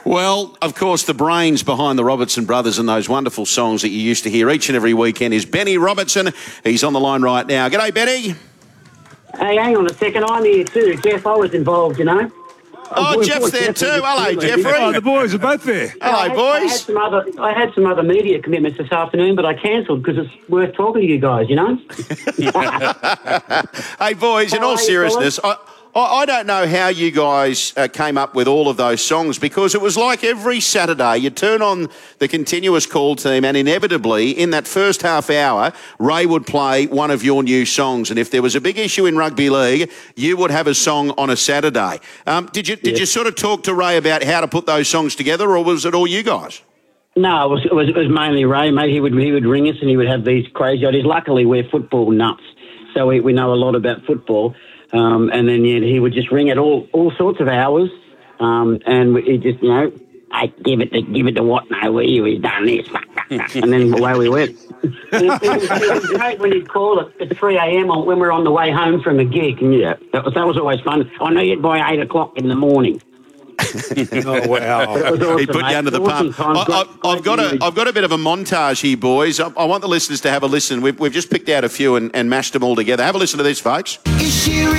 Well, of course, the brains behind the Robertson Brothers and those wonderful songs that you used to hear each and every weekend is Benny Robertson. He's on the line right now. G'day, Benny. Hey, hang on a second. I'm here too. Jeff, I was involved, you know. Oh, Jeff's there too. Hello, Jeffrey. Oh, the boys are both there. Hello, boys. I had some other media commitments this afternoon, but I cancelled because it's worth talking to you guys, you know. Hey, boys, in all seriousness, I don't know how you guys came up with all of those songs, because it was like every Saturday you turn on the continuous call team and inevitably in that first half hour, Ray would play one of your new songs. And if there was a big issue in rugby league, you would have a song on a Saturday. Did you sort of talk to Ray about how to put those songs together, or was it all you guys? No, it was mainly Ray, mate. He would ring us and he would have these crazy ideas. Luckily, we're football nuts, so we know a lot about football. And then he would just ring at all sorts of hours, and he just, you know, hey, give it to what now? He's done this, and then away we went. It was great when he'd call at 3 a.m. when we were on the way home from a gig. And yeah, that was always fun. I know you'd by 8 o'clock in the morning. Oh, wow. Awesome, he put you under the pump. I've got a bit of a montage here, boys. I want the listeners to have a listen. We've just picked out a few and mashed them all together. Have a listen to this, folks.